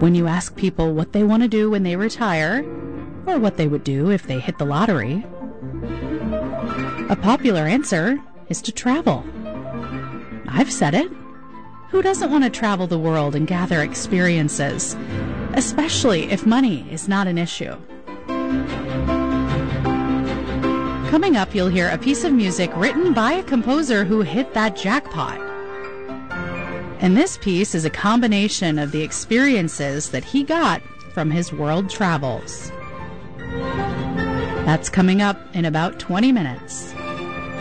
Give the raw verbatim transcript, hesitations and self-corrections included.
When you ask people what they want to do when they retire, or what they would do if they hit the lottery, a popular answer is to travel. I've said it. Who doesn't want to travel the world and gather experiences, especially if money is not an issue? Coming up, you'll hear a piece of music written by a composer who hit that jackpot. And this piece is a combination of the experiences that he got from his world travels. That's coming up in about twenty minutes.